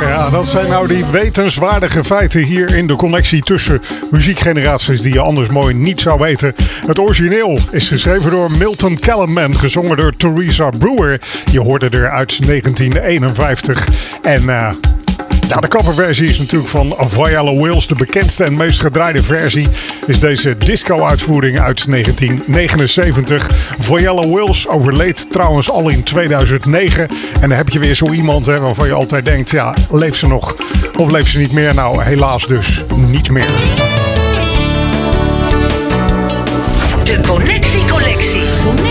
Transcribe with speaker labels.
Speaker 1: Ja, dat zijn nou die wetenswaardige feiten hier in de connectie tussen muziekgeneraties die je anders mooi niet zou weten. Het origineel is geschreven door Milton Callum, gezongen door Teresa Brewer. Je hoorde er uit 1951. En ja, de coverversie is natuurlijk van Viola Wills. De bekendste en meest gedraaide versie is deze disco-uitvoering uit 1979. Viola Wills overleed trouwens al in 2009. En dan heb je weer zo iemand waarvan je altijd denkt, ja, leeft ze nog of leeft ze niet meer? Nou, helaas dus niet meer.
Speaker 2: De Connectie Collectie.